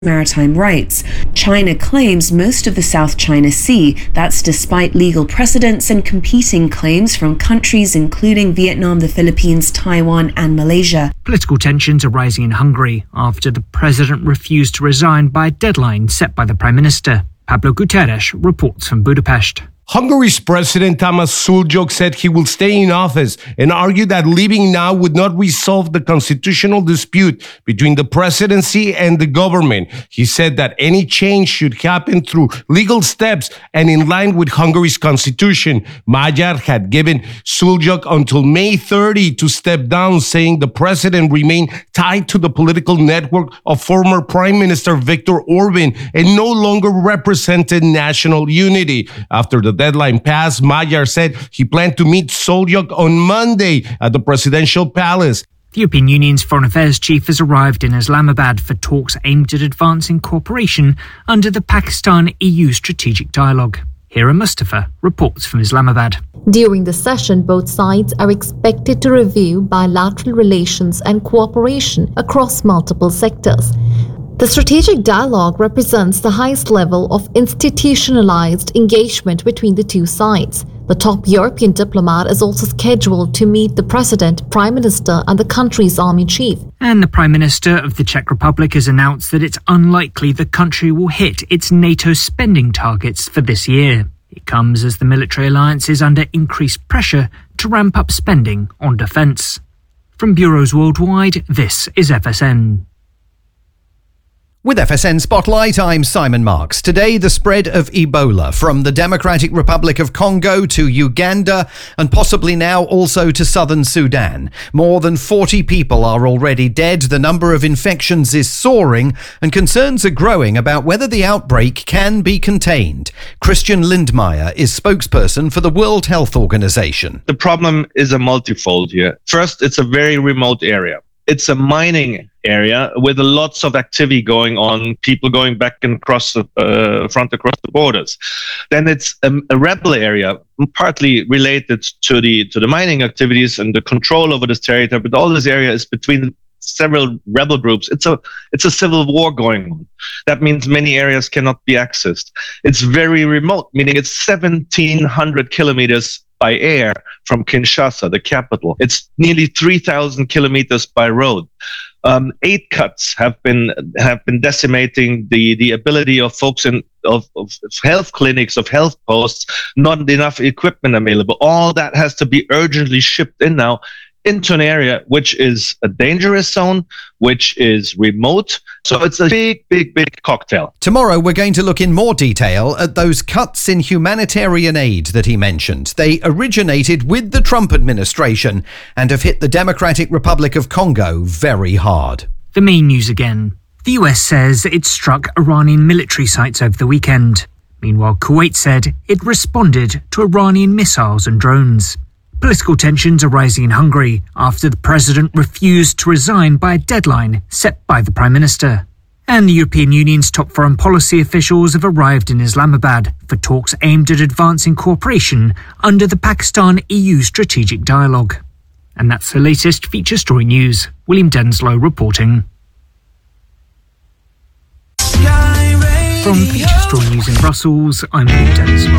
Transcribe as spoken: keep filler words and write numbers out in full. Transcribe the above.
maritime rights. China claims most of the South China Sea. That's despite legal precedents and competing claims from countries including Vietnam, the Philippines, Taiwan and Malaysia. Political tensions are rising in Hungary after the president refused to resign by a deadline set by the Prime Minister. Pablo Guterres reports from Budapest. Hungary's President Tamás Szulcsok said he will stay in office and argued that leaving now would not resolve the constitutional dispute between the presidency and the government. He said that any change should happen through legal steps and in line with Hungary's constitution. Magyar had given Szulcsok until May thirtieth to step down, saying the president remained tied to the political network of former Prime Minister Viktor Orbán and no longer represented national unity. After the deadline passed, Magyar said he planned to meet Szulcsok on Monday at the presidential palace. The European Union's Foreign Affairs chief has arrived in Islamabad for talks aimed at advancing cooperation under the Pakistan-E U strategic dialogue. Hira Mustafa reports from Islamabad. During the session, both sides are expected to review bilateral relations and cooperation across multiple sectors. The strategic dialogue represents the highest level of institutionalized engagement between the two sides. The top European diplomat is also scheduled to meet the president, prime minister, and the country's army chief. And the Prime Minister of the Czech Republic has announced that it's unlikely the country will hit its NATO spending targets for this year. It comes as the military alliance is under increased pressure to ramp up spending on defence. From bureaus worldwide, this is F S N. With F S N Spotlight, I'm Simon Marks. Today, the spread of Ebola from the Democratic Republic of Congo to Uganda and possibly now also to southern Sudan. More than forty people are already dead. The number of infections is soaring and concerns are growing about whether the outbreak can be contained. Christian Lindmeier is spokesperson for the World Health Organization. The problem is a multifold here. First, it's a very remote area. It's a mining area with lots of activity going on, people going back and across the uh, front across the borders. Then it's a, a rebel area, partly related to the to the mining activities and the control over this territory. But all this area is between several rebel groups. It's a it's a civil war going on. That means many areas cannot be accessed. It's very remote, meaning it's seventeen hundred kilometers by air from Kinshasa, the capital. It's nearly three thousand kilometers by road. Um, eight cuts have been have been decimating the, the ability of folks in of, of health clinics, of health posts, not enough equipment available. All that has to be urgently shipped in now into an area which is a dangerous zone, which is remote. So it's a big, big, big cocktail. Tomorrow, we're going to look in more detail at those cuts in humanitarian aid that he mentioned. They originated with the Trump administration and have hit the Democratic Republic of Congo very hard. The main news again. The U S says it struck Iranian military sites over the weekend. Meanwhile, Kuwait said it responded to Iranian missiles and drones. Political tensions are rising in Hungary after the president refused to resign by a deadline set by the Prime Minister. And the European Union's top foreign policy officials have arrived in Islamabad for talks aimed at advancing cooperation under the Pakistan-E U strategic dialogue. And that's the latest feature story news. William Denslow reporting. From Feature Story News in Brussels, I'm William Denslow.